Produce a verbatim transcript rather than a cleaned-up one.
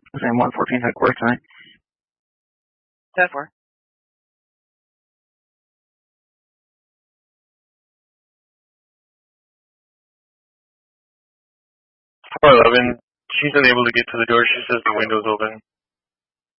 Same one fourteen had work tonight. ten four. four eleven, she's unable to get to the door. She says the window's open.